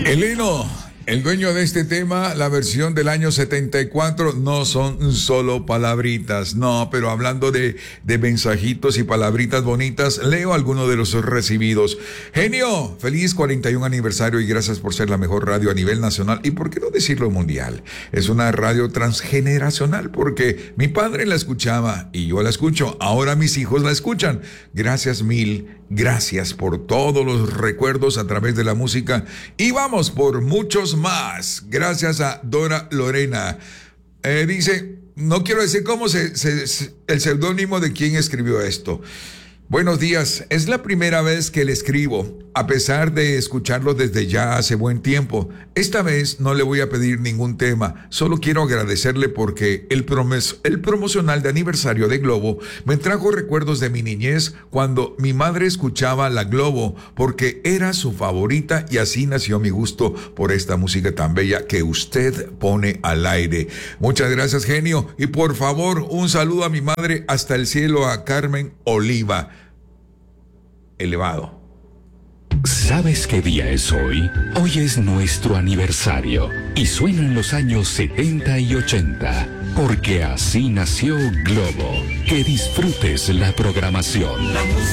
Eleno, el dueño de este tema, la versión del año 74, no son solo palabritas, no, pero hablando de mensajitos y palabritas bonitas, leo algunos de los recibidos. Genio, feliz 41 aniversario y gracias por ser la mejor radio a nivel nacional y por qué no decirlo mundial. Es una radio transgeneracional porque mi padre la escuchaba y yo la escucho, ahora mis hijos la escuchan. Gracias mil. Gracias por todos los recuerdos a través de la música y vamos por muchos más. Gracias a Dora Lorena. Dice, no quiero decir cómo el seudónimo de quien escribió esto. Buenos días, es la primera vez que le escribo, a pesar de escucharlo desde ya hace buen tiempo. Esta vez no le voy a pedir ningún tema, solo quiero agradecerle porque el promocional de aniversario de Globo me trajo recuerdos de mi niñez cuando mi madre escuchaba la Globo porque era su favorita y así nació mi gusto por esta música tan bella que usted pone al aire. Muchas gracias, genio, y por favor un saludo a mi madre hasta el cielo, a Carmen Oliva. Elevado. ¿Sabes qué día es hoy? Hoy es nuestro aniversario y suenan los años 70 y 80, porque así nació Globo. Que disfrutes la programación.